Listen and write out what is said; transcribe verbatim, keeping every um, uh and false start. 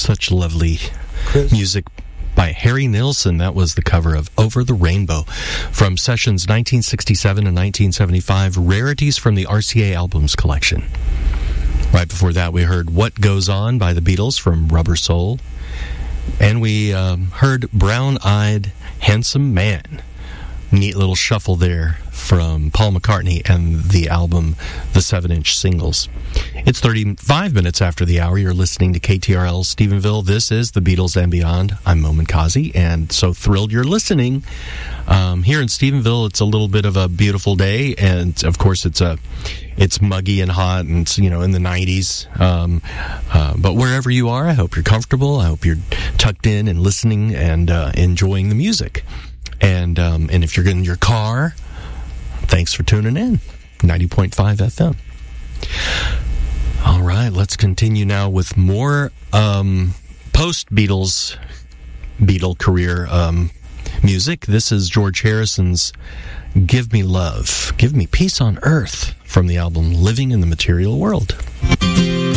such lovely Chris. music by Harry Nilsson. That was the cover of Over the Rainbow from sessions nineteen sixty-seven and nineteen seventy-five, rarities from the R C A Albums collection. Right before that, we heard What Goes On by the Beatles from Rubber Soul. And we um, heard Brown Eyed Handsome Man. Neat little shuffle there from Paul McCartney and the album The seven-Inch Singles. It's thirty-five minutes after the hour. You're listening to K T R L Stephenville. This is The Beatles and Beyond. I'm Momin Kazi, and so thrilled you're listening. Um, here in Stephenville, it's a little bit of a beautiful day, and of course it's a it's muggy and hot, and it's, you know, in the nineties. Um, uh, but wherever you are, I hope you're comfortable. I hope you're tucked in and listening and uh, enjoying the music. And um, and if you're in your car, thanks for tuning in. ninety point five F M. All right, let's continue now with more um, post-Beatles Beatle career um, music. This is George Harrison's Give Me Love, Give Me Peace on Earth from the album Living in the Material World.